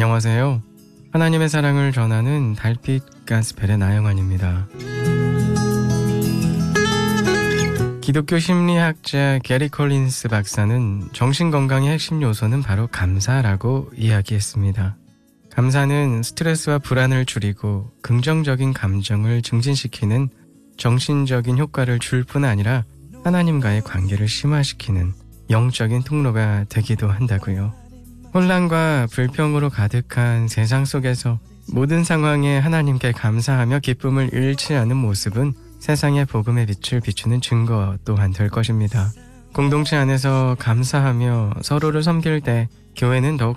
안녕하세요. 하나님의 사랑을 전하는 달빛 가스펠의 나영환입니다. 기독교 심리학자 게리 콜린스 박사는 정신건강의 핵심 요소는 바로 감사라고 이야기했습니다. 감사는 스트레스와 불안을 줄이고 긍정적인 감정을 증진시키는 정신적인 효과를 줄 뿐 아니라 하나님과의 관계를 심화시키는 영적인 통로가 되기도 한다고요. 혼란과 불평으로 가득한 세상 속에서 모든 상황에 하나님께 감사하며 기쁨을 잃지 않은 모습은 세상의 복음의 빛을 비추는 증거 또한 될 것입니다. 공동체 안에서 감사하며 서로를 섬길 때 교회는 더욱